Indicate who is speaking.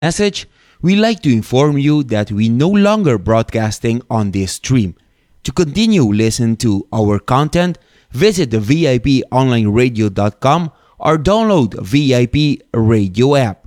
Speaker 1: Message, we like to inform you that we no longer broadcasting on this stream. To continue listening to our content, visit the VIPonlineradio.com or download VIP Radio app.